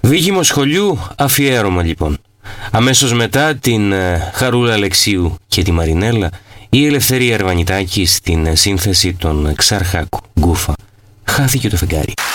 Δίκημο σχολείου, αφιέρωμα λοιπόν. Αμέσως μετά την Χαρούλα Αλεξίου και τη Μαρινέλα, η Ελευθερία Αρβανιτάκη στην σύνθεση των Ξαρχάκου. Γκούφα. Χάθηκε το φεγγάρι.